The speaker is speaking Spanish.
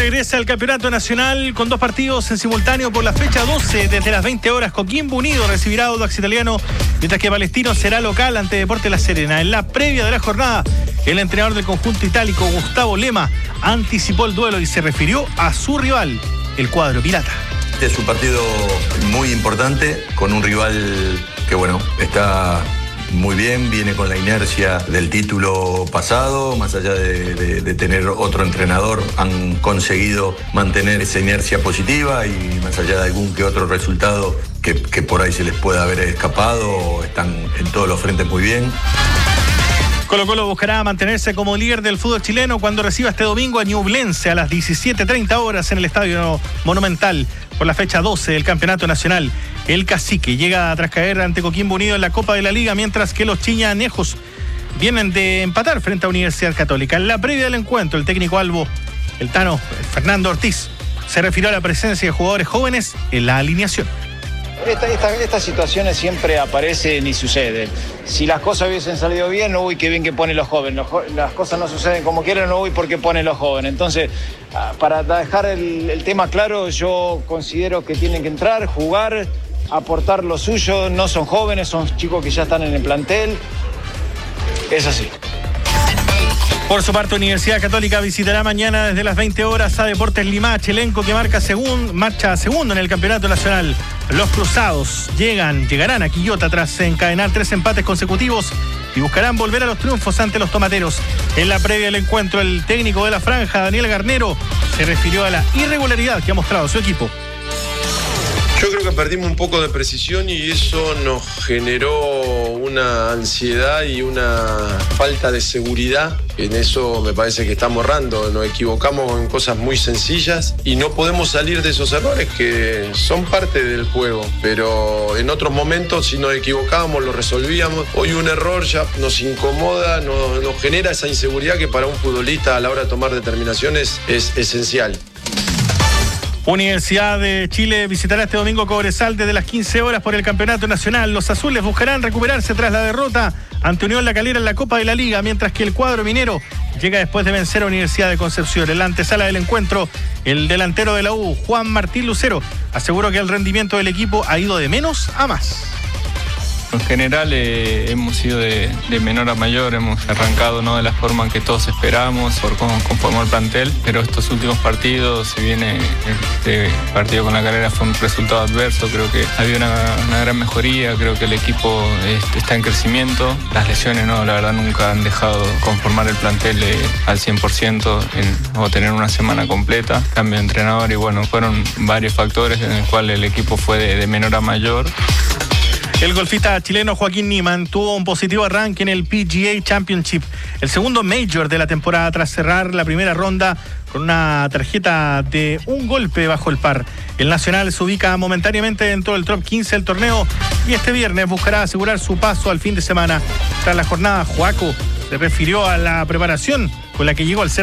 regresa al campeonato nacional con 2 partidos en simultáneo por la fecha 12. Desde las 20 horas, Coquimbo Unido recibirá a Audax Italiano, mientras que Palestino será local ante Deportes La Serena. En la previa de la jornada, el entrenador del conjunto itálico, Gustavo Lema, anticipó el duelo y se refirió a su rival, el cuadro pirata. Este es un partido muy importante, con un rival que, está muy bien, viene con la inercia del título pasado, más allá de tener otro entrenador, han conseguido mantener esa inercia positiva y más allá de algún que otro resultado que por ahí se les pueda haber escapado, están en todos los frentes muy bien. Colo-Colo buscará mantenerse como líder del fútbol chileno cuando reciba este domingo a Ñublense a las 17:30 horas en el Estadio Monumental por la fecha 12 del Campeonato Nacional. El Cacique llega tras caer ante Coquimbo Unido en la Copa de la Liga, mientras que los chiñanejos vienen de empatar frente a Universidad Católica. En la previa del encuentro, el técnico albo, el Tano Fernando Ortiz, se refirió a la presencia de jugadores jóvenes en la alineación. Estas situaciones siempre aparecen y suceden. Si las cosas hubiesen salido bien, uy, qué bien que ponen los jóvenes. Las cosas no suceden como quieren, uy, porque ponen los jóvenes. Entonces, para dejar el tema claro, yo considero que tienen que entrar, jugar, aportar lo suyo. No son jóvenes, son chicos que ya están en el plantel. Es así. Por su parte, Universidad Católica visitará mañana desde las 20 horas a Deportes Limache, elenco que marcha segundo en el Campeonato Nacional. Los cruzados llegarán a Quillota tras encadenar 3 empates consecutivos y buscarán volver a los triunfos ante los tomateros. En la previa del encuentro, el técnico de la franja, Daniel Garnero, se refirió a la irregularidad que ha mostrado su equipo. Yo creo que perdimos un poco de precisión y eso nos generó una ansiedad y una falta de seguridad. En eso me parece que estamos errando. Nos equivocamos en cosas muy sencillas y no podemos salir de esos errores que son parte del juego. Pero en otros momentos, si nos equivocábamos, lo resolvíamos. Hoy un error ya nos incomoda, nos genera esa inseguridad que para un futbolista a la hora de tomar determinaciones es esencial. Universidad de Chile visitará este domingo Cobresal desde las 15 horas por el Campeonato Nacional. Los azules buscarán recuperarse tras la derrota ante Unión La Calera en la Copa de la Liga, mientras que el cuadro minero llega después de vencer a Universidad de Concepción. En la antesala del encuentro, el delantero de la U, Juan Martín Lucero, aseguró que el rendimiento del equipo ha ido de menos a más. En general hemos ido de menor a mayor, hemos arrancado no de la forma que todos esperábamos por cómo conformó el plantel, pero estos últimos partidos, si bien este partido con La Calera fue un resultado adverso, creo que había una gran mejoría, creo que el equipo está en crecimiento. Las lesiones la verdad nunca han dejado conformar el plantel al 100% o tener una semana completa. Cambio de entrenador y fueron varios factores en el cual el equipo fue de menor a mayor. El golfista chileno Joaquín Niemann tuvo un positivo arranque en el PGA Championship, el segundo major de la temporada, tras cerrar la primera ronda con una tarjeta de un golpe bajo el par. El nacional se ubica momentáneamente dentro del top 15 del torneo y este viernes buscará asegurar su paso al fin de semana. Tras la jornada, Joaco se refirió a la preparación con la que llegó al